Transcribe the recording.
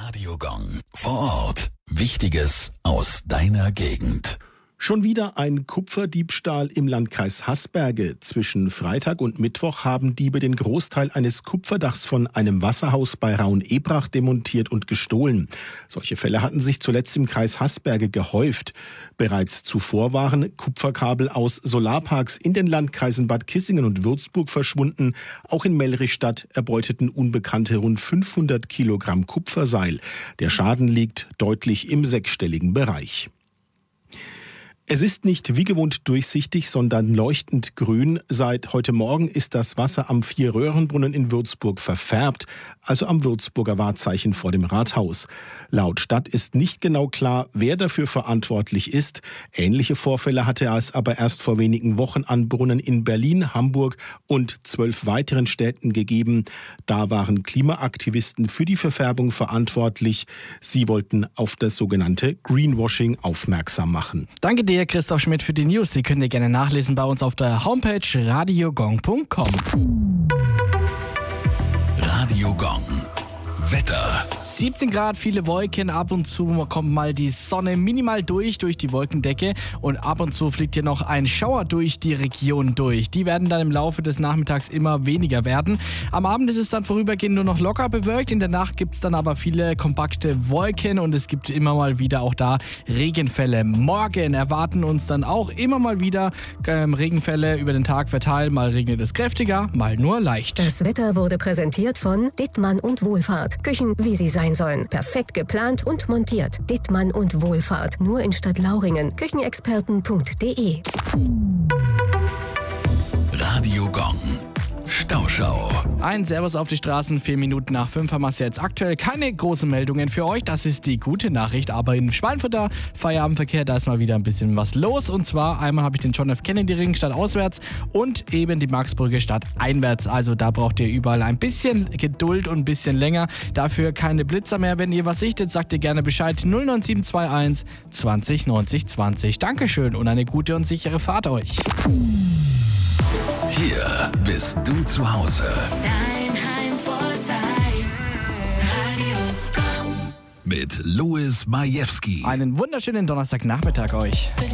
Radiogong. Vor Ort. Wichtiges aus deiner Gegend. Schon wieder ein Kupferdiebstahl im Landkreis Haßberge. Zwischen Freitag und Mittwoch haben Diebe den Großteil eines Kupferdachs von einem Wasserhaus bei Raun-Ebrach demontiert und gestohlen. Solche Fälle hatten sich zuletzt im Kreis Haßberge gehäuft. Bereits zuvor waren Kupferkabel aus Solarparks in den Landkreisen Bad Kissingen und Würzburg verschwunden. Auch in Mellrichstadt erbeuteten Unbekannte rund 500 Kilogramm Kupferseil. Der Schaden liegt deutlich im sechsstelligen Bereich. Es ist nicht wie gewohnt durchsichtig, sondern leuchtend grün. Seit heute Morgen ist das Wasser am Vierröhrenbrunnen in Würzburg verfärbt, also am Würzburger Wahrzeichen vor dem Rathaus. Laut Stadt ist nicht genau klar, wer dafür verantwortlich ist. Ähnliche Vorfälle hatte es aber erst vor wenigen Wochen an Brunnen in Berlin, Hamburg und 12 weiteren Städten gegeben. Da waren Klimaaktivisten für die Verfärbung verantwortlich. Sie wollten auf das sogenannte Greenwashing aufmerksam machen. Danke dir, Christoph Schmidt, für die News. Die könnt ihr gerne nachlesen bei uns auf der Homepage radiogong.com. Radiogong. Wetter. 17 Grad, viele Wolken, ab und zu kommt mal die Sonne minimal durch die Wolkendecke und ab und zu fliegt hier noch ein Schauer durch die Region durch. Die werden dann im Laufe des Nachmittags immer weniger werden. Am Abend ist es dann vorübergehend nur noch locker bewölkt, in der Nacht gibt es dann aber viele kompakte Wolken und es gibt immer mal wieder auch da Regenfälle. Morgen erwarten uns dann auch immer mal wieder Regenfälle über den Tag verteilt. Mal regnet es kräftiger, mal nur leicht. Das Wetter wurde präsentiert von Dittmann und Wohlfahrt. Küchen, wie sie sein sollen. Perfekt geplant und montiert. Dittmann und Wohlfahrt. Nur in Stadtlauringen. Küchenexperten.de. Radiogong. Stauschau. Ein Servus auf die Straßen, 4 Minuten nach 5 haben wir es jetzt aktuell. Keine großen Meldungen für euch, das ist die gute Nachricht. Aber in Schweinfurter Feierabendverkehr, da ist mal wieder ein bisschen was los. Und zwar einmal habe ich den John F. Kennedy Ring stadtauswärts und eben die Marksbrücke stadteinwärts. Also da braucht ihr überall ein bisschen Geduld und ein bisschen länger. Dafür keine Blitzer mehr. Wenn ihr was sichtet, sagt ihr gerne Bescheid. 09721 20 90 20. Dankeschön und eine gute und sichere Fahrt euch. Hier bist du zu Hause. Dein Heimvorteil. Radio Gong. Mit Louis Majewski. Einen wunderschönen Donnerstagnachmittag euch.